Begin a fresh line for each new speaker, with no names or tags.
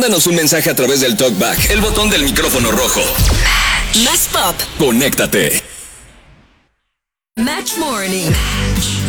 Mándanos un mensaje a través del TalkBack, el botón del micrófono rojo.
Más pop.
Conéctate.
Match Morning.